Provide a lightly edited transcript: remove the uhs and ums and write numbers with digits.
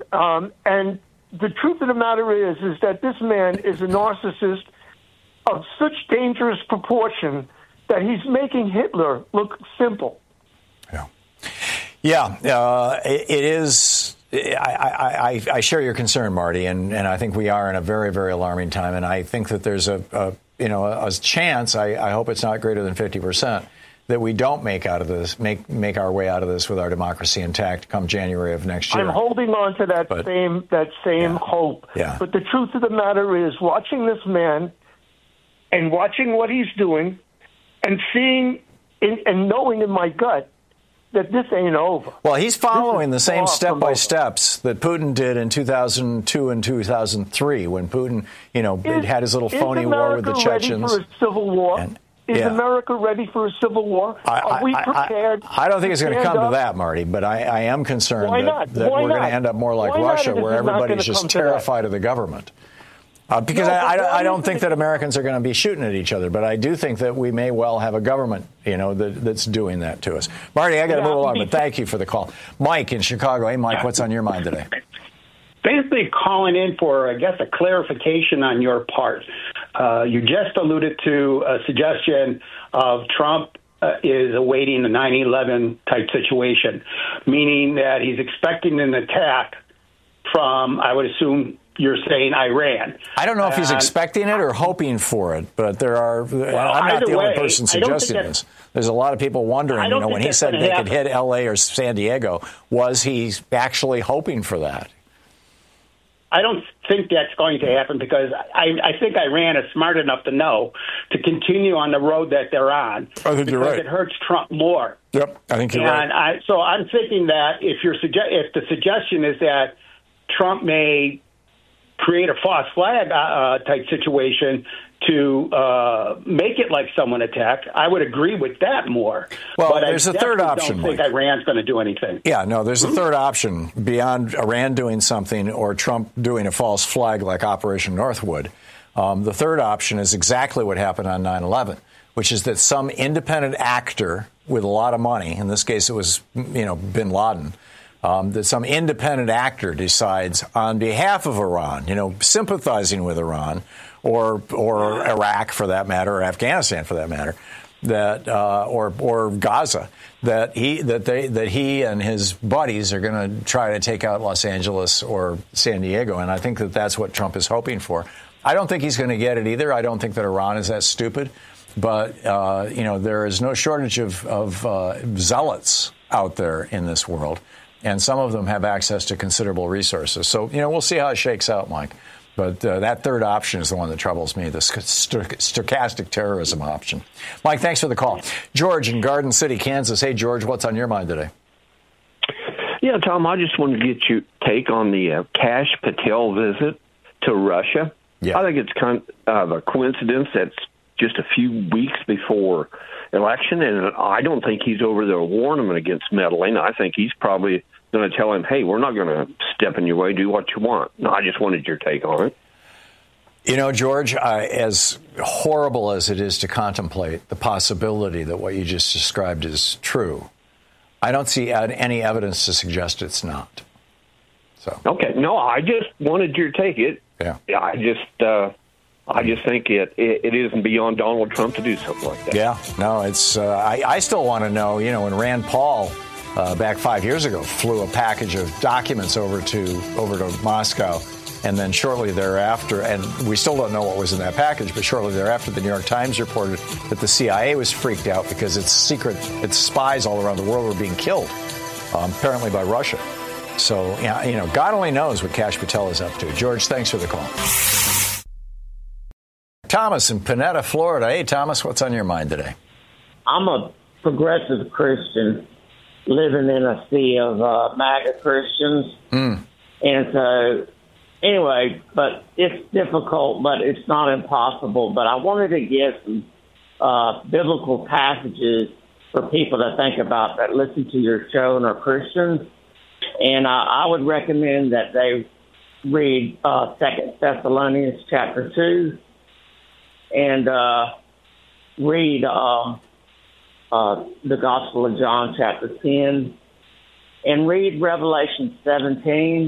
And the truth of the matter is that this man is a narcissist of such dangerous proportion that he's making Hitler look simple. It is. I share your concern, Marty, and I think we are in a very, very alarming time. And I think that there's a chance. I hope it's not greater than 50% that we don't make our way out of this with our democracy intact come January of next year. I'm holding on to that same hope. Yeah. But the truth of the matter is, watching this man and watching what he's doing, and seeing and knowing in my gut that this ain't over. Well, he's following the same step-by-steps that Putin did in 2002 and 2003 when Putin, had his little phony war with the Chechens. Is America ready for a civil war? Is America ready for a civil war? Are we prepared? I don't think it's going to come to that, Marty, but I am concerned that we're going to end up more like Russia, where everybody's just terrified of the government. Because I don't think that Americans are going to be shooting at each other, but I do think that we may well have a government, that's doing that to us. Marty, I got to move along, but thank you for the call. Mike in Chicago. Hey, Mike, what's on your mind today? Basically calling in for, I guess, a clarification on your part. You just alluded to a suggestion of Trump is awaiting a 9/11 type situation, meaning that he's expecting an attack from, I would assume, you're saying Iran. I don't know if he's expecting it or hoping for it, but I'm not the only person suggesting this. There's a lot of people wondering, when he said they could hit L.A. or San Diego, was he actually hoping for that? I don't think that's going to happen because I think Iran is smart enough to know to continue on the road that they're on. I think you're right. Because it hurts Trump more. Yep, I think you're right. So I'm thinking that if the suggestion is that Trump may create a false flag type situation to make it like someone attacked, I would agree with that more. Well, but there's a third option. I don't think Iran's going to do anything. Yeah, no, there's a third option beyond Iran doing something or Trump doing a false flag like Operation Northwood. The third option is exactly what happened on 9/11, which is that some independent actor with a lot of money, in this case it was, bin Laden, that some independent actor decides on behalf of Iran, sympathizing with Iran or Iraq for that matter, or Afghanistan for that matter, that or Gaza, that he and his buddies are going to try to take out Los Angeles or San Diego, and I think that that's what Trump is hoping for. I don't think he's going to get it either. I don't think that Iran is that stupid, but there is no shortage of zealots out there in this world. And some of them have access to considerable resources. So, we'll see how it shakes out, Mike. But that third option is the one that troubles me, the stochastic terrorism option. Mike, thanks for the call. George in Garden City, Kansas. Hey, George, what's on your mind today? Yeah, Tom, I just wanted to get your take on the Kash Patel visit to Russia. Yeah. I think it's kind of a coincidence that's just a few weeks before election, and I don't think he's over there warning him against meddling. I think he's probably going to tell him, hey, we're not going to step in your way, do what you want. No, I just wanted your take on it. George, as horrible as it is to contemplate the possibility that what you just described is true, I don't see any evidence to suggest it's not. So okay, no, I just wanted your take. I just think it isn't beyond Donald Trump to do something like that. Yeah, no, it's. I still want to know. When Rand Paul back 5 years ago flew a package of documents over to Moscow, and then shortly thereafter, and we still don't know what was in that package, but shortly thereafter, the New York Times reported that the CIA was freaked out because its spies all around the world were being killed, apparently by Russia. So, God only knows what Kash Patel is up to. George, thanks for the call. Thomas in Panetta, Florida. Hey, Thomas, what's on your mind today? I'm a progressive Christian living in a sea of MAGA Christians. And so, anyway, but it's difficult, but it's not impossible. But I wanted to give some biblical passages for people to think about that listen to your show and are Christians. And I would recommend that they read 2 Thessalonians chapter 2. And read the Gospel of John, chapter 10, and read Revelation 17.